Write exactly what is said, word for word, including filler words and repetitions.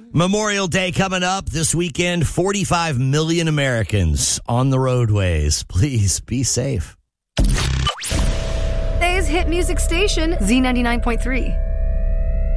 Memorial Day coming up this weekend. forty-five million Americans on the roadways. Please be safe. Today's hit music station, Z ninety-nine point three.